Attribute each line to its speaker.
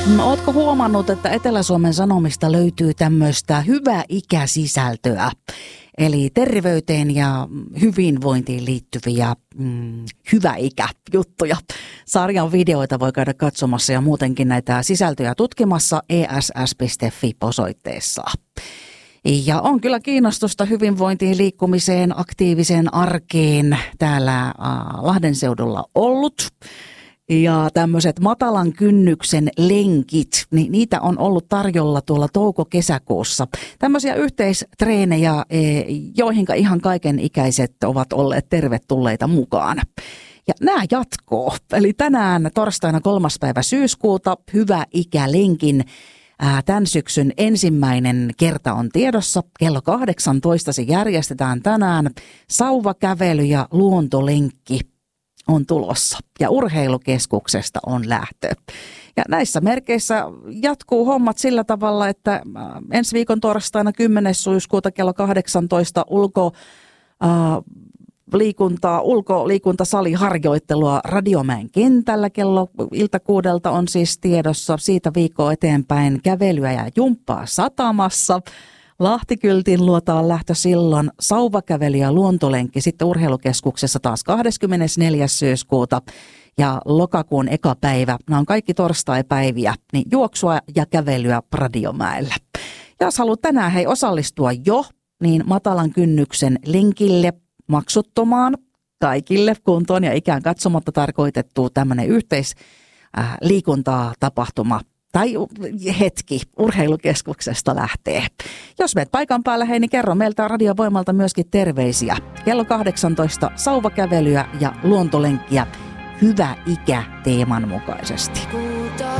Speaker 1: Ootko huomannut, että Etelä-Suomen Sanomista löytyy tämmöistä hyvä ikäsisältöä? Eli terveyteen ja hyvinvointiin liittyviä hyvä ikä-juttuja. Sarjan videoita voi käydä katsomassa ja muutenkin näitä sisältöjä tutkimassa ess.fi-osoitteessa. Ja on kyllä kiinnostusta hyvinvointiin, liikkumiseen, aktiiviseen arkeen täällä Lahden seudulla ollut. Ja tämmöiset matalan kynnyksen lenkit, niin niitä on ollut tarjolla tuolla touko-kesäkuussa. Tämmöisiä yhteistreenejä, joihinka ihan kaikenikäiset ovat olleet tervetulleita mukaan. Ja nämä jatkoo. Eli tänään torstaina 3. päivä syyskuuta Hyvä ikä-lenkin tämän syksyn ensimmäinen kerta on tiedossa. Kello 18 se järjestetään tänään. Sauvakävely ja luontolenkki on tulossa ja urheilukeskuksesta on lähtö. Ja näissä merkeissä jatkuu hommat sillä tavalla, että ensi viikon torstaina 10. syyskuuta kello 18 ulkoliikuntasaliharjoittelua Radiomäen kentällä kello ilta 6 on siis tiedossa. Siitä viikkoa eteenpäin kävelyä ja jumppaa satamassa. Lahtikyltin luotaan lähtö silloin, sauvakävely ja luontolenkki sitten urheilukeskuksessa taas 24. syyskuuta ja lokakuun eka päivä. Nämä on kaikki torstaipäiviä, niin juoksua ja kävelyä Radiomäellä. Jos haluat tänään osallistua jo, niin matalan kynnyksen lenkille maksuttomaan kaikille kuntoon ja ikään katsomatta tarkoitettu tämmöinen yhteisliikuntaa tapahtuma tai hetki urheilukeskuksesta lähtee. Jos menet paikan päällä, niin kerro meiltä Radiovoimalta myöskin terveisiä. Kello 18 sauvakävelyä ja luontolenkkiä Hyvä ikä -teeman mukaisesti.